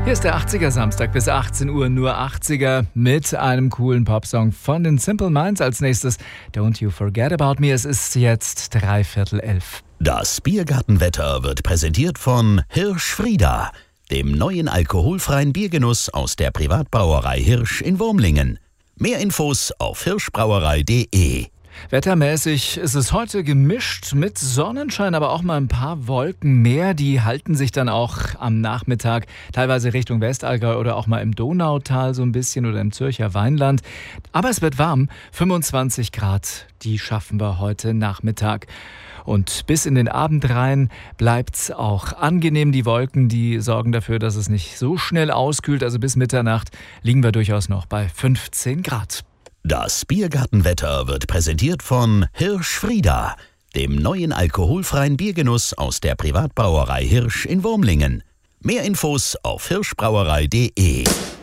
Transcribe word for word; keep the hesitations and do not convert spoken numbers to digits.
Hier ist der achtziger Samstag bis achtzehn Uhr, nur achtziger mit einem coolen Popsong von den Simple Minds. Als nächstes Don't You Forget About Me. Es ist jetzt dreiviertel elf. Das Biergartenwetter wird präsentiert von Hirsch Frieda, dem neuen alkoholfreien Biergenuss aus der Privatbrauerei Hirsch in Wurmlingen. Mehr Infos auf hirschbrauerei punkt de. Wettermäßig ist es heute gemischt mit Sonnenschein, aber auch mal ein paar Wolken mehr. Die halten sich dann auch am Nachmittag teilweise Richtung Westallgäu oder auch mal im Donautal so ein bisschen oder im Zürcher Weinland. Aber es wird warm, fünfundzwanzig Grad, die schaffen wir heute Nachmittag. Und bis in den Abend rein bleibt's auch angenehm. Die Wolken, die sorgen dafür, dass es nicht so schnell auskühlt. Also bis Mitternacht liegen wir durchaus noch bei fünfzehn Grad. Das Biergartenwetter wird präsentiert von Hirsch Frieda, dem neuen alkoholfreien Biergenuss aus der Privatbrauerei Hirsch in Wurmlingen. Mehr Infos auf hirschbrauerei punkt de.